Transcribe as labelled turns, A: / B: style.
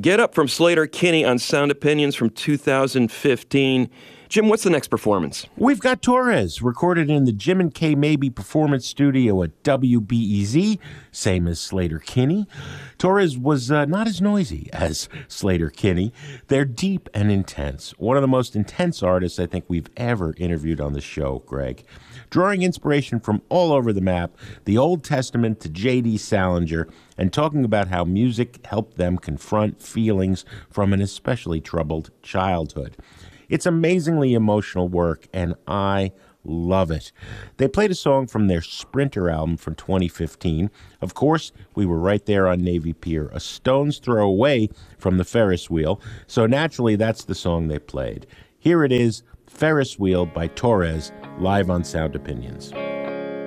A: Get Up from Slater Kinney on Sound Opinions from 2015. Jim, what's the next performance?
B: We've got Torres, recorded in the Jim and Kay Mabie Performance Studio at WBEZ, same as Slater Kinney. Torres was not as noisy as Slater Kinney. They're deep and intense. One of the most intense artists I think we've ever interviewed on the show, Greg. Drawing inspiration from all over the map, the Old Testament to J.D. Salinger, and talking about how music helped them confront feelings from an especially troubled childhood. It's amazingly emotional work, and I love it. They played a song from their Sprinter album from 2015. Of course, we were right there on Navy Pier, a stone's throw away from the Ferris wheel, so naturally that's the song they played. Here it is, Ferris Wheel by Torres, live on Sound Opinions.